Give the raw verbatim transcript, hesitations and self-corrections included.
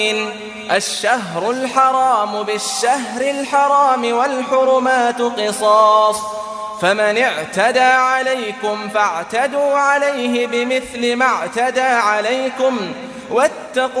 الشهر الحرام بالشهر الحرام والحرمات قصاص، فمن اعتدى عليكم فاعتدوا عليه بمثل ما اعتدى عليكم واتقوا